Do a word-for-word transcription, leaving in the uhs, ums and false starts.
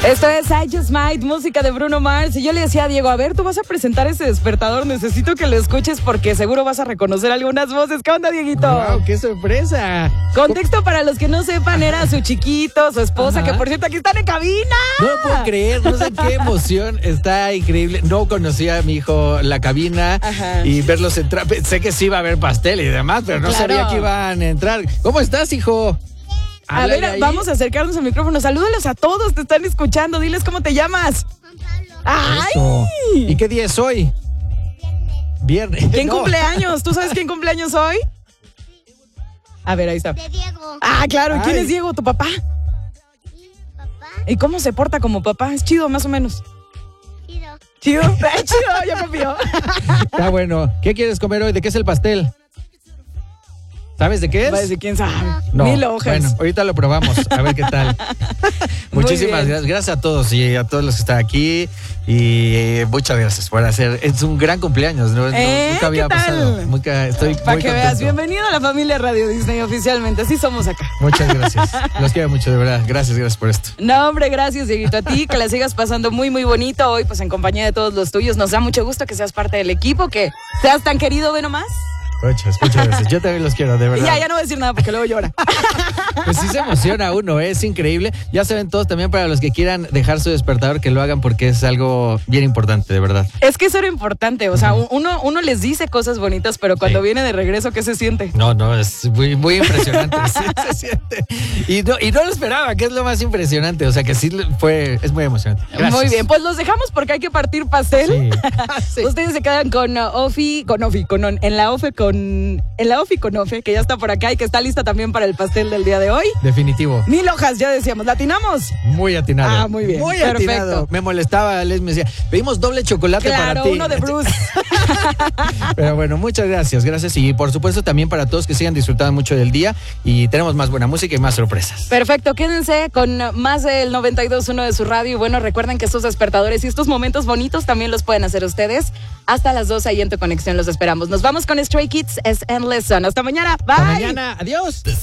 Esto es I Just Might, música de Bruno Mars. Y yo le decía a Diego, a ver, tú vas a presentar ese despertador, necesito que lo escuches porque seguro vas a reconocer algunas voces. ¿Qué onda, Dieguito? ¡Wow, qué sorpresa! Contexto para los que no sepan, era su chiquito, su esposa, Ajá. que por cierto aquí están en cabina. No lo puedo creer, no sé qué emoción, está increíble. No conocía a mi hijo la cabina Ajá. y verlos entrar. Sé que sí iba a haber pastel y demás, pero no claro. sabía que iban a entrar. ¿Cómo estás, hijo? A ver, ahí. Vamos a acercarnos al micrófono. Salúdalos a todos, te están escuchando. Diles cómo te llamas. Juan Pablo. ¡Ay! Eso. ¿Y qué día es hoy? Viernes. Viernes. ¿Quién no. cumpleaños? ¿Tú sabes quién cumpleaños hoy? A ver, ahí está. De Diego. Ah, claro. ¿Y quién Ay. es Diego, tu papá? Sí, papá. ¿Y cómo se porta como papá? ¿Es chido, más o menos? Chido. ¿Chido? Eh, chido, ya confío. Está bueno. ¿Qué quieres comer hoy? ¿De qué es el pastel? ¿Sabes de qué es? Va a decir, ¿quién sabe? No. Mil hojas. Bueno, ahorita lo probamos, a ver qué tal. Muchísimas gracias. Gracias a todos y a todos los que están aquí. Y eh, muchas gracias por hacer. Es un gran cumpleaños. ¿no? ¿Eh? Nunca había ¿Qué tal? pasado. Nunca, estoy Para muy que contento. veas, bienvenido a la familia Radio Disney oficialmente. Así somos acá. Muchas gracias. Los quiero mucho, de verdad. Gracias, gracias por esto. No, hombre, gracias, Dieguito. A ti, que la sigas pasando muy, muy bonito hoy, pues en compañía de todos los tuyos. Nos da mucho gusto que seas parte del equipo, que seas tan querido, ve nomás. Muchas, muchas gracias. Yo también los quiero, de verdad. Y ya, ya no voy a decir nada porque luego llora. Pues sí se emociona uno, ¿eh? Es increíble. Ya saben todos también para los que quieran dejar su despertador que lo hagan porque es algo bien importante, de verdad. Es que eso era importante, o sea, uno, uno les dice cosas bonitas, pero cuando sí. viene de regreso, ¿qué se siente? No, no, es muy, muy impresionante. Sí se siente. Y no, y no lo esperaba, que es lo más impresionante. O sea que sí fue, es muy emocionante. Gracias. Muy bien, pues los dejamos porque hay que partir pastel. Sí. Sí. Ustedes se quedan con uh, Ofi, con Ofi, con en la Ofe con en la Ofi con Ofe, que ya está por acá y que está lista también para el pastel del día de hoy. Definitivo. Mil hojas, ya decíamos, ¿latinamos? Muy atinado. Ah, muy bien. Muy Perfecto. atinado. Me molestaba, Les me decía, pedimos doble chocolate claro, para ti. Uno de Bruce. Pero bueno, muchas gracias, gracias. Y por supuesto también para todos que sigan disfrutando mucho del día y tenemos más buena música y más sorpresas. Perfecto, quédense con más del noventa y dos punto uno de su radio. Y bueno, recuerden que estos despertadores y estos momentos bonitos también los pueden hacer ustedes. Hasta las dos ahí en Tu Conexión los esperamos. Nos vamos con Stray Kids, es Endless Sun. Hasta mañana, bye. Hasta mañana, adiós.